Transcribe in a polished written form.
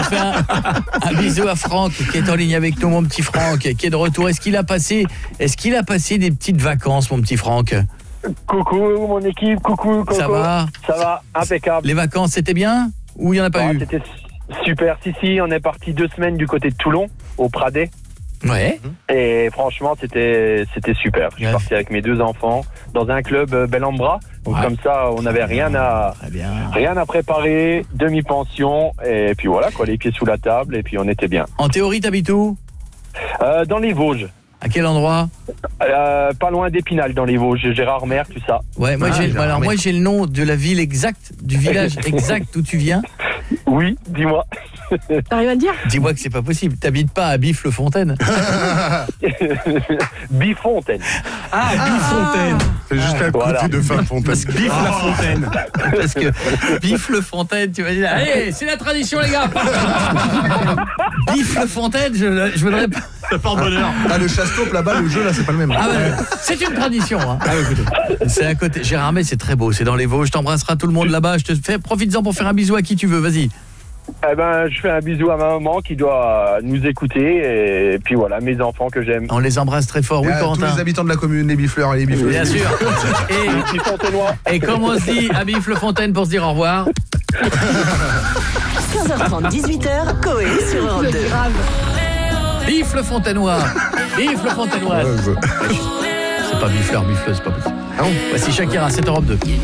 On fait un bisou à Franck qui est en ligne avec nous, mon petit Franck, qui est de retour. Est-ce qu'il a passé des petites vacances, mon petit Franck? Coucou mon équipe, coucou Coco. Ça va, impeccable. Les vacances, c'était bien? Ou il n'y en a pas eu? C'était super, si, on est parti 2 semaines du côté de Toulon, au Pradet. Ouais. Et franchement, c'était super. Je suis parti avec mes 2 enfants dans un club Bel-en-Bras. Donc comme ça, on n'avait rien à préparer, demi-pension. Et puis voilà, quoi, les pieds sous la table. Et puis on était bien. En théorie, t'habites où? Dans les Vosges. À quel endroit? Pas loin d'Épinal, dans les Vosges. Gérardmer, tout ça. Ouais, moi j'ai le nom de la ville exacte, du village exact d'où tu viens. Oui, dis-moi. T'arrives à le dire? Dis-moi que c'est pas possible. T'habites pas à Bifle-Fontaine? Bifontaine. Ah, Biffontaine. C'est juste à côté de Fin-Fontaine. Parce que Bifle-Fontaine. Parce que Bifle-Fontaine, tu vas dire, allez, c'est la tradition, les gars. Bifle-Fontaine, je voudrais pas. Ça porte bonheur. Ah, le chasse-taupe là-bas, le jeu là, c'est pas le même. Ah ouais, c'est une tradition. Hein. Ah, écoutez, c'est à côté. Gérardmer, c'est très beau. C'est dans les Vosges. Je t'embrasserai tout le monde là-bas. Je te fais, profites-en pour faire un bisou à qui tu veux. Vas-y. Eh ben, je fais un bisou à ma maman qui doit nous écouter et puis voilà, mes enfants que j'aime. On les embrasse très fort. Oui, Corentin. Tous les habitants de la commune, les bifleurs et les bifleurs. Bien sûr. Et comme on se dit à Bifle-Fontaine pour se dire au revoir. 15h30, 18h, Coé sur Europe 2. Bifle-Fontainois. Bifle-Fontainoise. C'est pas bifleur, bifleuse, c'est pas possible. Ah bon? Voici Shakira, c'est Europe 2.